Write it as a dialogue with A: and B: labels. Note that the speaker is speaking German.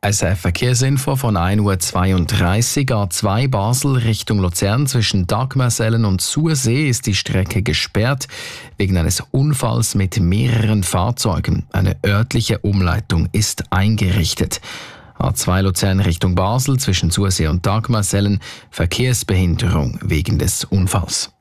A: SRF Verkehrsinfo von 1:32 Uhr. A2 Basel Richtung Luzern zwischen Dagmersellen und Sursee ist die Strecke gesperrt wegen eines Unfalls mit mehreren Fahrzeugen. Eine örtliche Umleitung ist eingerichtet. A2 Luzern Richtung Basel zwischen Sursee und Dagmersellen Verkehrsbehinderung wegen des Unfalls.